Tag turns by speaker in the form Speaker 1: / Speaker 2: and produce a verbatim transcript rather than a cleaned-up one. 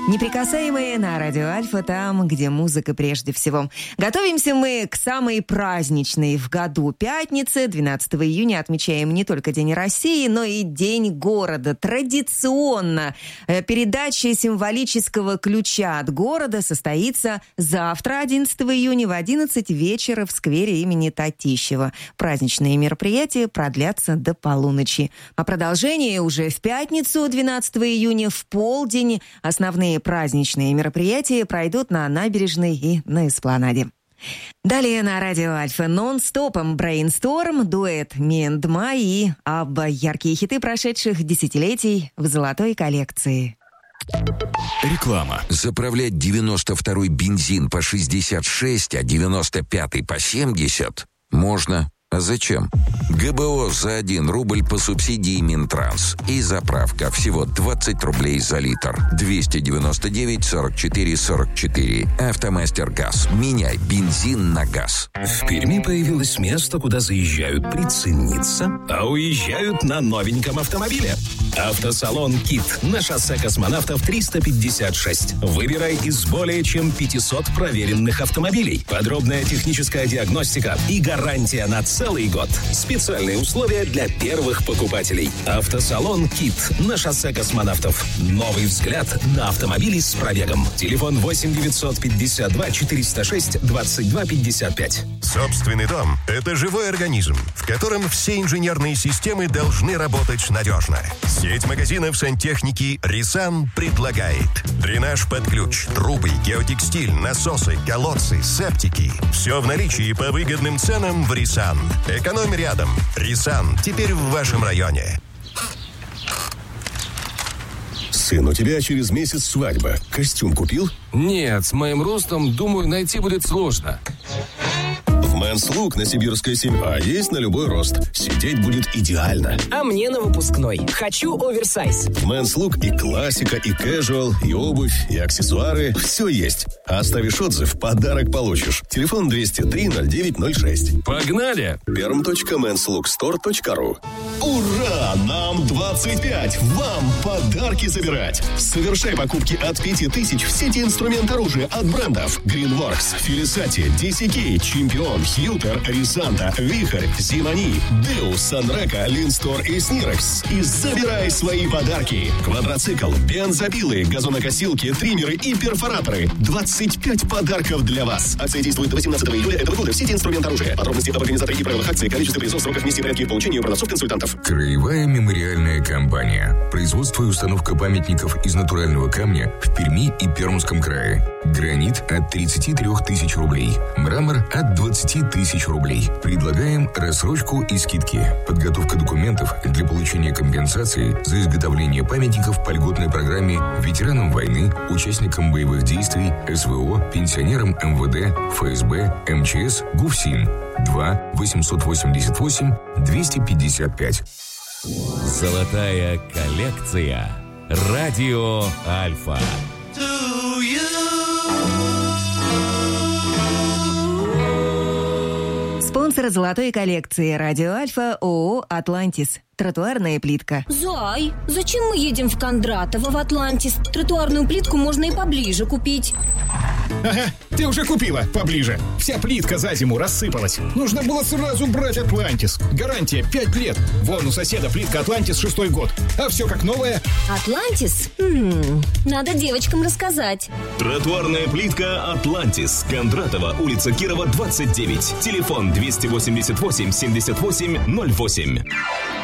Speaker 1: Неприкасаемые на радио Альфа, там, где музыка прежде всего. Готовимся мы к самой праздничной в году пятнице. двенадцатого июня отмечаем не только День России, но и День города. Традиционно передача символического ключа от города состоится завтра, одиннадцатого июня, в одиннадцать вечера в сквере имени Татищева. Праздничные мероприятия продлятся до полуночи. А продолжение уже в пятницу, двенадцатого июня, в полдень. Основные праздничные мероприятия пройдут на набережной и на эспланаде. Далее на радио Альфа нон-стопом брейнсторм, дуэт Мендма и Абба. Яркие хиты прошедших десятилетий в золотой коллекции.
Speaker 2: Реклама. Заправлять девяносто второй бензин по шестьдесят шесть, а девяносто пятый по семьдесят можно. А зачем? ГБО за один рубль по субсидии Минтранс. И заправка всего двадцать рублей за литр. двести девяносто девять сорок четыре сорок четыре. Автомастер ГАЗ. Меняй бензин на газ.
Speaker 3: В Перми появилось место, куда заезжают прицениться, а уезжают на новеньком автомобиле. Автосалон «Кит» на шоссе Космонавтов триста пятьдесят шесть. Выбирай из более чем пятисот проверенных автомобилей. Подробная техническая диагностика и гарантия на целый год. Специальные условия для первых покупателей. Автосалон «Кит» на шоссе Космонавтов. Новый взгляд на автомобили с пробегом. Телефон восемь девятьсот пятьдесят два четыреста шесть двадцать два пятьдесят пять.
Speaker 4: Собственный дом – это живой организм, в котором все инженерные системы должны работать надежно. Сеть магазинов сантехники «Рисан» предлагает дренаж под ключ, трубы, геотекстиль, насосы, колодцы, септики. Все в наличии по выгодным ценам в «Рисан». Экономь рядом. «Рисан» теперь в вашем районе.
Speaker 3: Сын, у тебя через месяц свадьба. Костюм купил?
Speaker 5: Нет, с моим ростом, думаю, найти будет сложно.
Speaker 3: В Men's Look на Сибирской семь А есть на любой рост. Сидеть будет идеально.
Speaker 6: А мне на выпускной. Хочу оверсайз.
Speaker 3: В Men's Look и классика, и casual, и обувь, и аксессуары. Все есть. А оставишь отзыв, подарок получишь. Телефон двести три ноль девять ноль шесть.
Speaker 5: Погнали!
Speaker 3: перм точка мэнс лук стор точка ру. Ура! Нам двадцать пять! Вам подарки забирать! Совершай покупки от пяти тысяч в сети инструмент оружия от брендов Greenworks, Филисати, ди си кей, Чемпион, Хьютер, Рисанта, Вихрь, Зимани, Деус, Санрека, Линстор и Снирекс. И забирай свои подарки. Квадроцикл, бензопилы, газонокосилки, триммеры и перфораторы. двадцать пять подарков для вас. Акция действует до восемнадцатого июля этого года в сети инструмент оружия. Подробности об организаторе и правилах акции, количестве призов, сроках, миссии, порядке их получения у продавцов-консультантов.
Speaker 2: Краевая мемориальная компания. Производство и установка памятников из натурального камня в Перми и Пермском крае. Гранит от тридцати трёх тысяч рублей. Мрамор от двадцати тысяч рублей. Предлагаем рассрочку и скидки. Подготовка документов для получения компенсации за изготовление памятников по льготной программе ветеранам войны, участникам боевых действий, СВО, пенсионерам эм вэ дэ, эф эс бэ, эм че эс, ГУФСИН. два восемьсот восемьдесят восемь двести пятьдесят пять.
Speaker 7: Золотая коллекция. Радио Альфа.
Speaker 1: Спонсор золотой коллекции радио Альфа ООО «Атлантис». Тротуарная плитка.
Speaker 8: Зай, зачем мы едем в Кондратово, в Атлантис? Тротуарную плитку можно и поближе купить.
Speaker 9: Ага, ты уже купила поближе. Вся плитка за зиму рассыпалась. Нужно было сразу брать Атлантис. Гарантия пять лет. Вон у соседа плитка Атлантис шестой год. А все как новое.
Speaker 8: Атлантис? М-м, надо девочкам рассказать.
Speaker 10: Тротуарная плитка Атлантис. Кондратова, улица Кирова, двадцать девять. Телефон двести восемьдесят восемь семьдесят восемь ноль восемь.